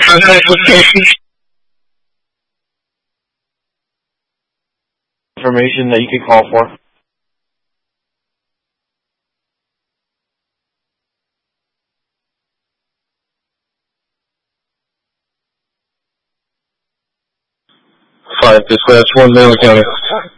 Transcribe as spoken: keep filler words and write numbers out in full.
Information that you could call for. Five dispatch, one Bailey County.